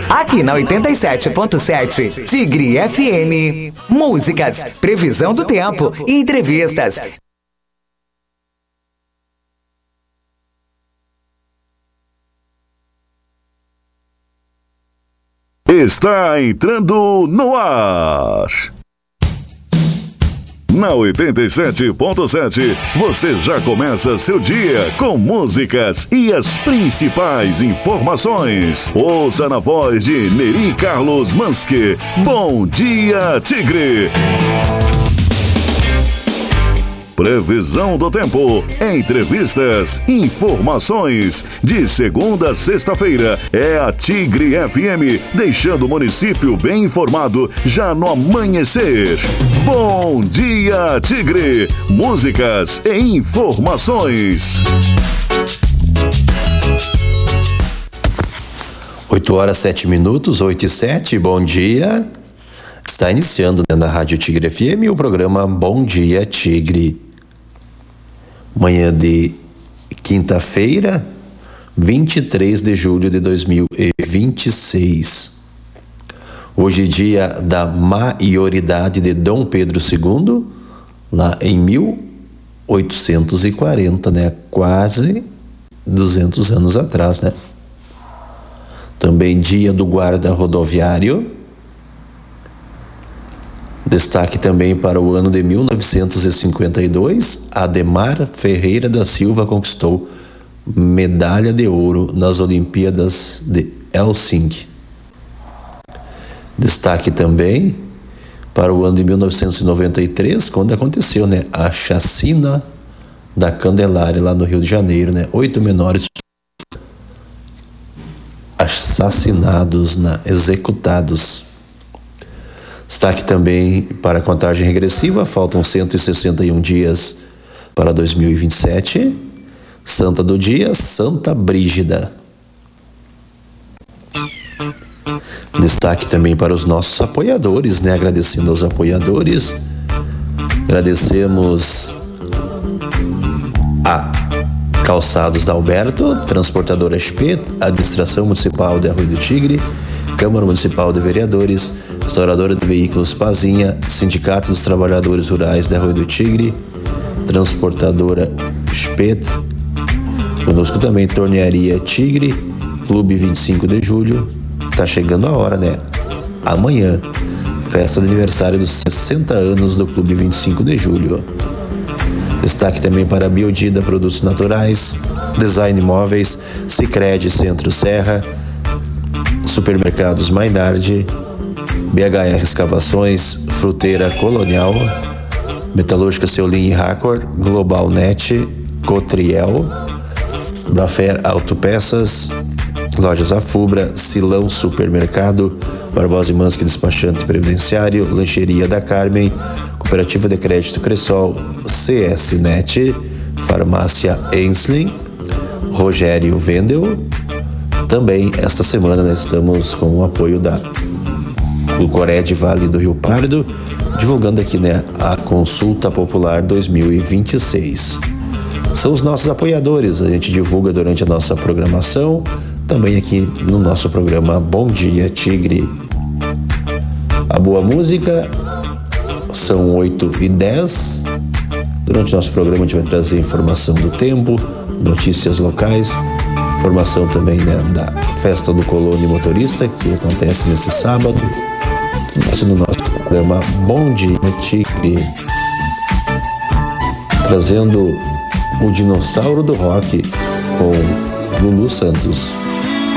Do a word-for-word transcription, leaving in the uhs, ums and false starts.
Aqui na oitenta e sete ponto sete, Tigre F M. Músicas, previsão do tempo e entrevistas. Está entrando no ar. Na oitenta e sete ponto sete, você já começa seu dia com músicas e as principais informações. Ouça na voz de Neri Carlos Manske. Bom dia, Tigre! Previsão do tempo, entrevistas, informações. De segunda a sexta-feira é a Tigre F M, deixando o município bem informado já no amanhecer. Bom dia, Tigre! Músicas e informações. oito horas, sete minutos, oito e sete, bom dia. Está iniciando, né, na Rádio Tigre F M o programa Bom Dia Tigre. Manhã de quinta-feira, vinte e três de julho de dois mil e vinte e seis. Hoje, dia da maioridade de Dom Pedro segundo, lá em mil oitocentos e quarenta, né? Quase duzentos anos atrás, né? Também dia do guarda rodoviário. Destaque também para o ano de mil novecentos e cinquenta e dois, Ademar Ferreira da Silva conquistou medalha de ouro nas Olimpíadas de Helsinki. Destaque também para o ano de mil novecentos e noventa e três, quando aconteceu, né, a chacina da Candelária lá no Rio de Janeiro, né? Oito menores assassinados, né, executados. Destaque também para a contagem regressiva, faltam cento e sessenta e um dias para dois mil e vinte e sete. Santa do dia, Santa Brígida. Destaque também para os nossos apoiadores, né? Agradecendo aos apoiadores. Agradecemos a Calçados da Alberto, Transportadora H P, Administração Municipal de Arroio do Tigre, Câmara Municipal de Vereadores, Restauradora de Veículos Pazinha, Sindicato dos Trabalhadores Rurais de Arroio do Tigre, Transportadora Spet. Conosco também Tornearia Tigre, Clube vinte e cinco de julho. Tá chegando a hora, né? Amanhã, festa de aniversário dos sessenta anos do Clube vinte e cinco de julho. Destaque também para a Biodida Produtos Naturais, Design Móveis, Sicredi Centro Serra, Supermercados Maynard, B H R Escavações, Fruteira Colonial, Metalúrgica Seulin e Racor, Global Net, Cotriel, Brafer Autopeças, Lojas Afubra, Silão Supermercado, Barbosa e Manske Despachante Previdenciário, Lancheria da Carmen, Cooperativa de Crédito Cressol, C S Net, Farmácia Ensling, Rogério Vendel. Também esta semana nós estamos com o apoio da do Cored Vale do Rio Pardo, divulgando aqui, né, a Consulta Popular dois mil e vinte e seis. São os nossos apoiadores, a gente divulga durante a nossa programação, também aqui no nosso programa Bom Dia Tigre. A boa música, são oito e dez. Durante o nosso programa a gente vai trazer informação do tempo, notícias locais, informação também, né, da Festa do Colono Motorista, que acontece nesse sábado. Nós no nosso programa Bom Dia Tigre, trazendo o dinossauro do rock com Lulu Santos.